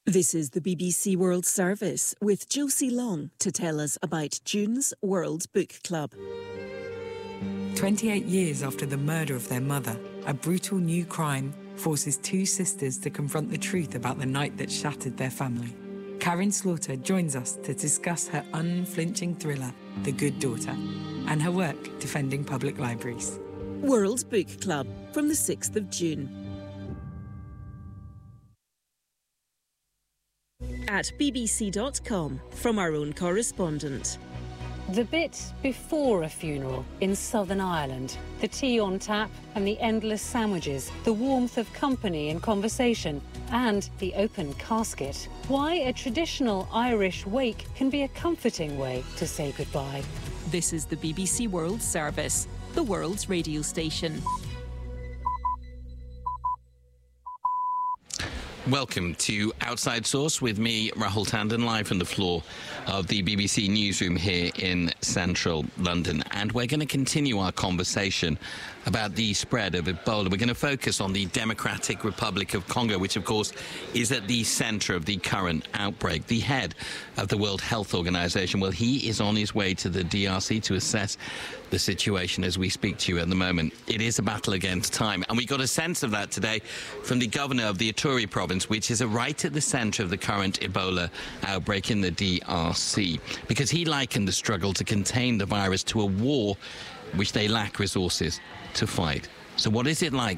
This is the BBC World Service with Josie Long to tell us about June's World Book Club. 28 years after the murder of their mother, a brutal new crime forces two sisters to confront the truth about the night that shattered their family. Karin Slaughter joins us to discuss her unflinching thriller, The Good Daughter, and her work defending public libraries. World Book Club from the 6th of June. At bbc.com from our own correspondent. The bit before a funeral in Southern Ireland, the tea on tap and the endless sandwiches, the warmth of company and conversation, and the open casket. Why a traditional Irish wake can be a comforting way to say goodbye. This is the BBC World Service, the world's radio station. Welcome to Outside Source with me, Rahul Tandon, live from the floor of the BBC newsroom here in central London. And we're going to continue our conversation about the spread of Ebola. We're going to focus on the Democratic Republic of Congo, which, of course, is at the centre of the current outbreak. The head of the World Health Organization, well, he is on his way to the DRC to assess the situation as we speak to you at the moment. It is a battle against time, and we got a sense of that today from the governor of the Ituri province, which is right at the centre of the current Ebola outbreak in the DRC, because he likened the struggle to contain the virus to a war which they lack resources to fight. So what is it like